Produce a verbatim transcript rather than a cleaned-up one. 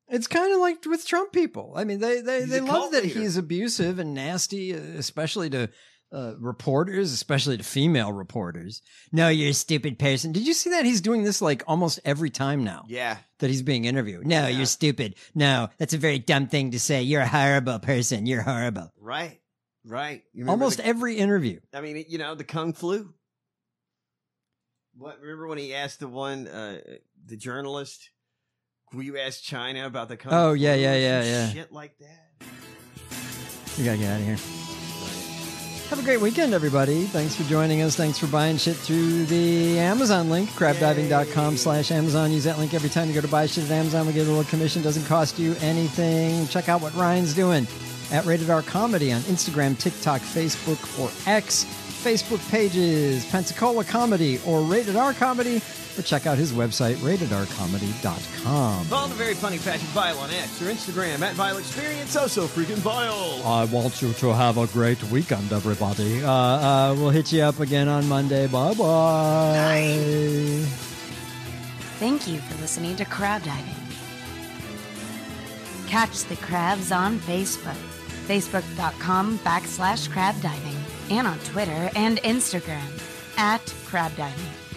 It's kind of like with Trump people. I mean, they they, He's they a love cult that leader. he's abusive and nasty, uh, especially to uh, reporters, especially to female reporters. No, you're a stupid person. Did you see that? He's doing this like almost every time now. Yeah. That he's being interviewed. No, Yeah. you're stupid. No, that's a very dumb thing to say. You're a horrible person. You're horrible. Right. Right. You remember Almost the- every interview. I mean, you know, the Kung Flu. What? Remember when he asked the one, uh, the journalist, will you ask China about the Kung Oh, Flu? yeah, yeah, yeah, Some yeah. Shit like that. We gotta get out of here. Have a great weekend, everybody. Thanks for joining us. Thanks for buying shit through the Amazon link, crabdiving.com slash Amazon. Use that link every time you go to buy shit at Amazon. We get a little commission. Doesn't cost you anything. Check out what Ryan's doing at Rated R Comedy on Instagram, TikTok, Facebook, or X. Facebook pages, Pensacola Comedy or Rated R Comedy, or check out his website, rated r comedy dot com. Follow the very funny Patrick Vile on X or Instagram at Vile Experience. Oh, so freaking Vile. I want you to have a great weekend, everybody. Uh, uh, we'll hit you up again on Monday. Bye-bye. Thank you for listening to Crab Diving. Catch the crabs on Facebook, facebook.com backslash crab diving, and on Twitter and Instagram at crab diving.